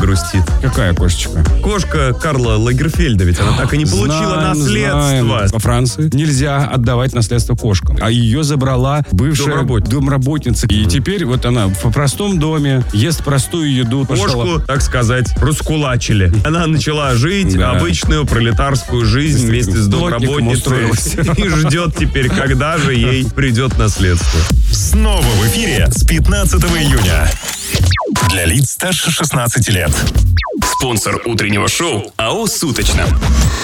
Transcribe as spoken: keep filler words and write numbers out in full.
грустит. Какая кошечка? Кошка Карла Лагерфельда, ведь она так и не получила Знаем, наследство. знаем. Во Франции нельзя отдавать наследство кошкам. А ее забрала бывшая Домработница. домработница. И теперь вот она в простом доме ест простую еду. Кошку, Пошла. так сказать, раскулачили. Она начала жить Да. обычную пролетарскую жизнь вместе с Плотником домработницей. устроилась. И ждет теперь, когда же ей придет наследство. Снова в эфире с пятнадцатого июня. Для лиц старше шестнадцати лет. Спонсор утреннего шоу АО «Суточно».